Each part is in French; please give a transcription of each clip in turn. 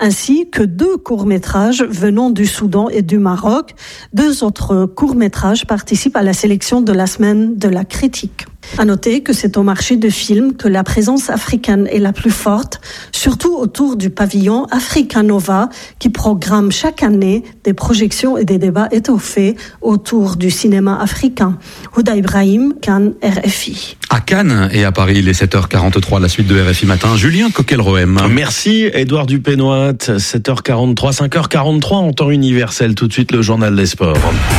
ainsi que 2 courts-métrages venant du Soudan et du Maroc. 2 autres courts-métrages participent à la sélection de la semaine de la critique. À noter que c'est au marché de films que la présence africaine est la plus forte, surtout autour du pavillon Africa Nova, qui programme chaque année des projections et des débats étoffés autour du cinéma africain. Houda Ibrahim, Cannes, RFI. À Cannes et à Paris, il est 7h43, la suite de RFI Matin. Julien Coquel-Rohem. Merci Édouard Dupénoit, 7h43, 5h43 en temps universel. Tout de suite le journal des sports.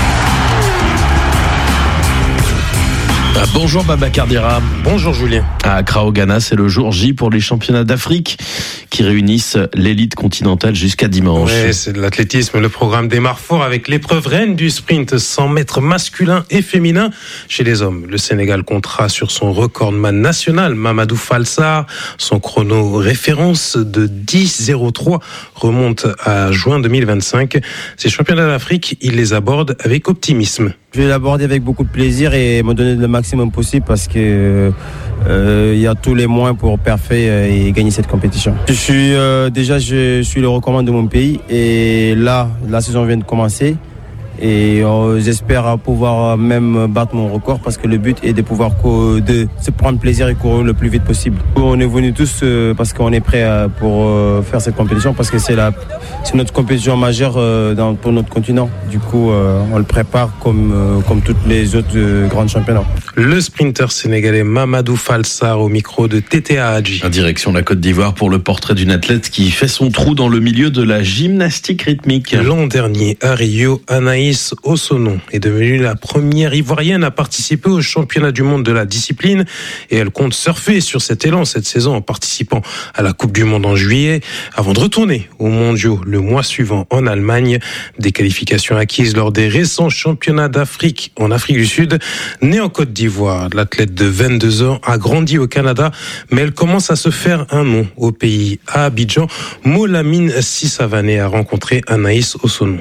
Bonjour Babacar Diarra. Bonjour Julien. À Accra au Ghana, c'est le jour J pour les championnats d'Afrique qui réunissent l'élite continentale jusqu'à dimanche. Ouais, c'est de l'athlétisme. Le programme démarre fort avec l'épreuve reine du sprint 100 mètres masculin et féminin. Chez les hommes, le Sénégal comptera sur son recordman national, Mamadou Fall Sarr. Son chrono référence de 10,03 remonte à juin 2025. Ces championnats d'Afrique, il les aborde avec optimisme. Je vais l'aborder avec beaucoup de plaisir et me donner le maximum possible parce que il y a tous les moyens pour parfaire et gagner cette compétition. Je suis le recordman de mon pays et là, la saison vient de commencer. Et j'espère pouvoir même battre mon record parce que le but est de pouvoir de se prendre plaisir et courir le plus vite possible. On est venus tous parce qu'on est prêts pour faire cette compétition parce que c'est notre compétition majeure pour notre continent. Du coup, on le prépare comme toutes les autres grands championnats. Le sprinter sénégalais Mamadou Fall Sarr au micro de TTA Hadji. En direction de la Côte d'Ivoire pour le portrait d'une athlète qui fait son trou dans le milieu de la gymnastique rythmique. L'an dernier, à Rio, Anaïs Ossonon est devenue la première Ivoirienne à participer au championnat du monde de la discipline et elle compte surfer sur cet élan cette saison en participant à la Coupe du Monde en juillet avant de retourner aux mondiaux le mois suivant en Allemagne. Des qualifications acquises lors des récents championnats d'Afrique en Afrique du Sud. Née en Côte d'Ivoire, l'athlète de 22 ans a grandi au Canada mais elle commence à se faire un nom au pays. À Abidjan, Molamine Sissavané a rencontré Anaïs Ossonon.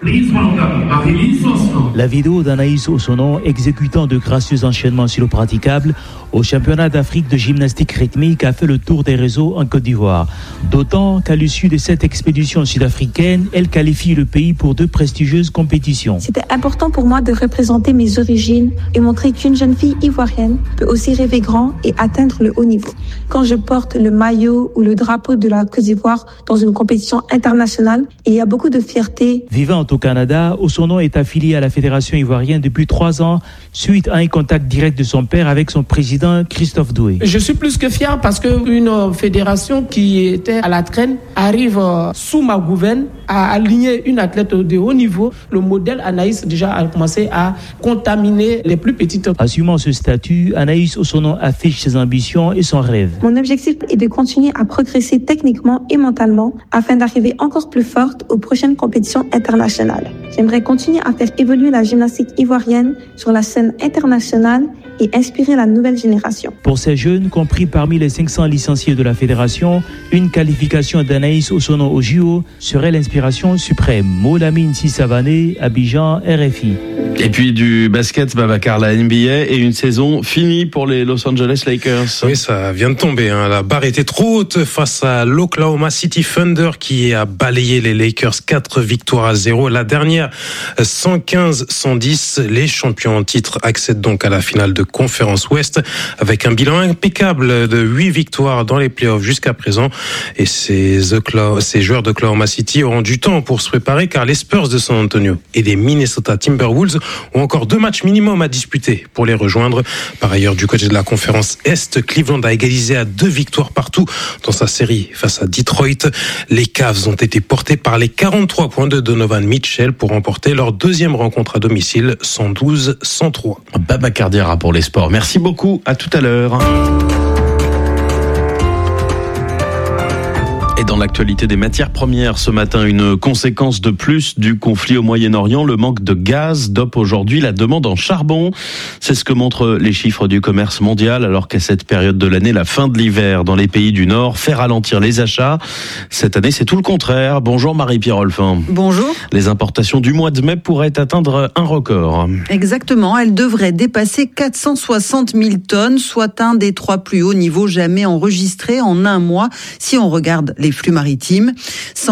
La vidéo d'Anaïs Ossonon exécutant de gracieux enchaînements sur le praticable au championnat d'Afrique de gymnastique rythmique a fait le tour des réseaux en Côte d'Ivoire. D'autant qu'à l'issue de cette expédition sud-africaine, elle qualifie le pays pour 2 prestigieuses compétitions. C'était important pour moi de représenter mes origines et montrer qu'une jeune fille ivoirienne peut aussi rêver grand et atteindre le haut niveau. Quand je porte le maillot ou le drapeau de la Côte d'Ivoire dans une compétition internationale, il y a beaucoup de fierté. Vivant au Canada, Ossonon est affilié à la Fédération ivoirienne depuis 3 ans, suite à un contact direct de son père avec son président Christophe Doué. Je suis plus que fier parce qu'une fédération qui était à la traîne arrive sous ma gouverne à aligner une athlète de haut niveau. Le modèle Anaïs déjà a commencé à contaminer les plus petites. Assumant ce statut, Anaïs Ossonon affiche ses ambitions et son rêve. Mon objectif est de continuer à progresser techniquement et mentalement afin d'arriver encore plus forte aux prochaines compétitions internationales. J'aimerais continuer à faire évoluer la gymnastique ivoirienne sur la scène internationale et inspirer la nouvelle génération. Pour ces jeunes, compris parmi les 500 licenciés de la fédération, une qualification d'Anaïs Ossonon au JO serait l'inspiration suprême. Molamine Sissavané, Abidjan, RFI. Et puis du basket, Babacar, la NBA et une saison finie pour les Los Angeles Lakers. Oui, ça vient de tomber. La barre était trop haute face à l'Oklahoma City Thunder qui a balayé les Lakers 4-0. La dernière, 115-110. Les champions en titre accèdent donc à la finale de Conférence Ouest avec un bilan impeccable de 8 victoires dans les playoffs jusqu'à présent. Et ces joueurs d'Oklahoma City auront du temps pour se préparer car les Spurs de San Antonio et les Minnesota Timberwolves ont encore 2 matchs minimum à disputer pour les rejoindre. Par ailleurs, du côté de la conférence Est, Cleveland a égalisé à 2 victoires partout dans sa série face à Detroit. Les Cavs ont été portés par les 43 points de Donovan Mitchell pour remporter leur 2e rencontre à domicile, 112-103. Babacar Diarra pour les sports. Merci beaucoup, à tout à l'heure. Et dans l'actualité des matières premières ce matin, une conséquence de plus du conflit au Moyen-Orient, le manque de gaz dope aujourd'hui la demande en charbon. C'est ce que montrent les chiffres du commerce mondial, alors qu'à cette période de l'année, la fin de l'hiver dans les pays du Nord fait ralentir les achats. Cette année, c'est tout le contraire. Bonjour Marie-Pierre Olphin. Bonjour. Les importations du mois de mai pourraient atteindre un record. Exactement, elles devraient dépasser 460 000 tonnes, soit un des 3 plus hauts niveaux jamais enregistrés en un mois, si on regarde les flux maritimes.